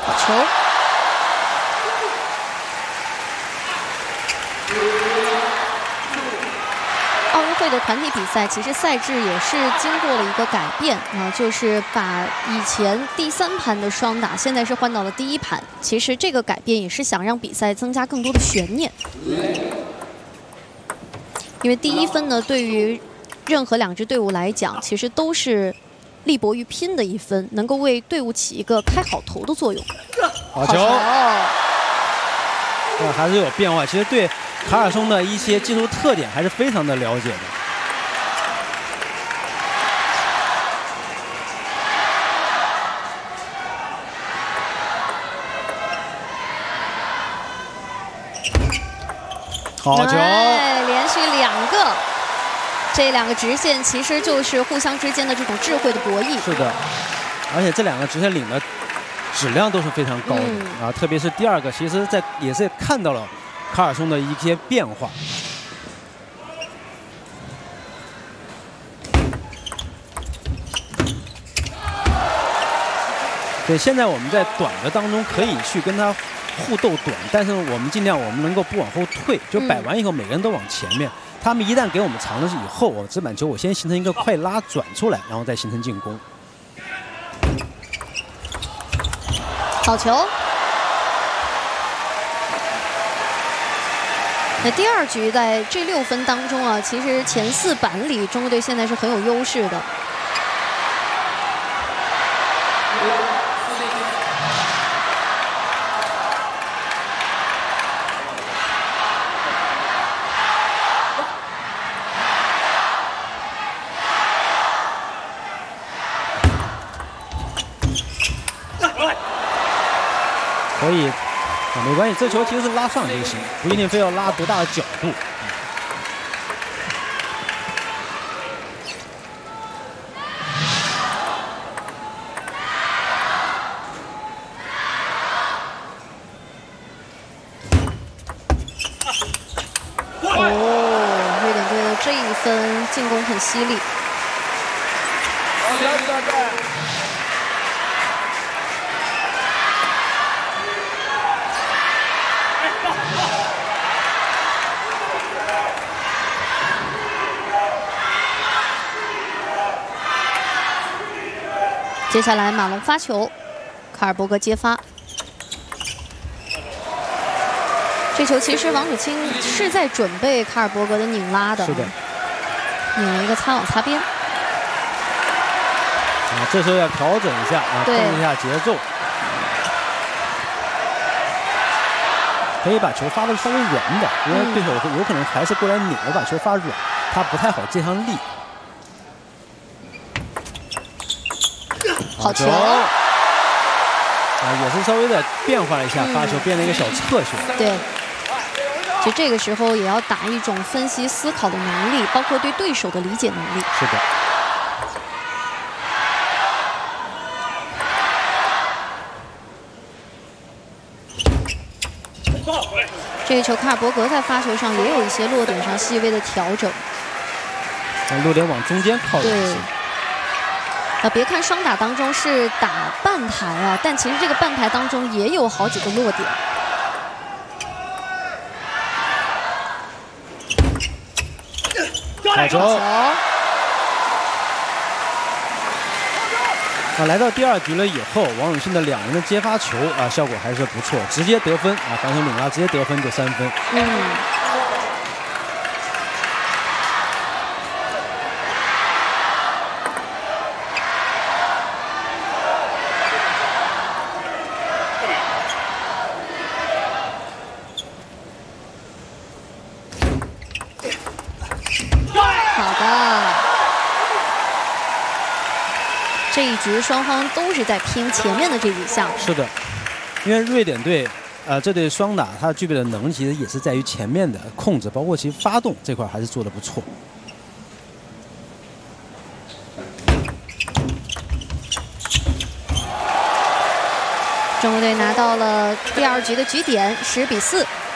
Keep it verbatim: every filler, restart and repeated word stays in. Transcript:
好球。奥运会的团体比赛其实赛制也是经过了一个改变啊，就是把以前第三盘的双打，现在是换到了第一盘。其实这个改变也是想让比赛增加更多的悬念，因为第一分呢，对于任何两支队伍来讲，其实都是力搏于拼的一分，能够为队伍起一个开好头的作用。 好球！呃，还是有变化。其实对卡尔松的一些技术特点还是非常的了解的。好球！ 哎，连续两个。这两个直线其实就是互相之间的这种智慧的博弈。 是的，而且这两个直线领的质量都是非常高的、嗯、啊，特别是第二个，其实在也是看到了卡尔松的一些变化。对，现在我们在短的当中可以去跟他互斗短，但是我们尽量我们能够不往后退，就摆完以后每个人都往前面。嗯，他们一旦给我们长的是以后，我直板球我先形成一个快拉转出来，然后再形成进攻。 好球！那第二局在这六分当中啊，其实前四板里中国队现在是很有优势的。 可以，啊，没关系，这球其实是拉上就行，不一定非要拉多大的角度。 哦，瑞典队的这一分进攻很犀利。接下来马龙发球，卡尔伯格接发。这球其实王楚钦是在准备卡尔伯格的拧拉的， 是的， 拧了一个擦网擦边。 啊，这时候要调整一下啊，控制一下节奏，可以把球发的稍微软的，因为对手有可能还是过来拧，我把球发软，他不太好接上力。 好球！ 啊，也是稍微的变化了一下发球，嗯、变了一个小侧旋。 对，其实这个时候也要打一种分析思考的能力，包括对对手的理解能力。 是的。 这一球，卡尔伯格在发球上也有一些落点上细微的调整。 落点往中间靠一些。 啊，别看双打当中是打半台啊，但其实这个半台当中也有好几个落点。 好球！啊，来到第二局了以后，王永庆的两人的接发球啊，效果还是不错，直接得分啊，反手拧拉直接得分就三分。 嗯。这一局双方都是在拼前面的这几项。 是的，因为瑞典队，呃，这对双打它具备的能力其实也是在于前面的控制，包括其发动这块还是做得不错。 中国队拿到了第二局的局点，十比四。